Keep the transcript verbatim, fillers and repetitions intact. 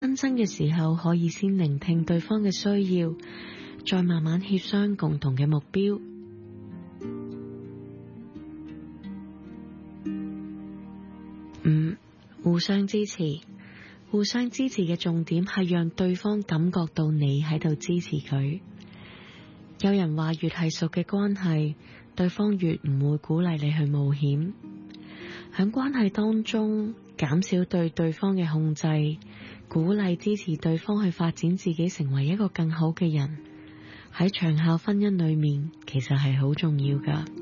紛爭嘅時候，可以先聆聽對方嘅需要，再慢慢協商共同嘅目標。五、互相支持。互相支持嘅重點係讓對方感覺到你喺度支持佢。有人話越係熟嘅關係，對方越唔會鼓勵你去冒險。喺關係當中，減少對對方嘅控制，鼓勵支持對方去發展自己成為一個更好嘅人，喺長效婚姻裏面其實係好重要㗎。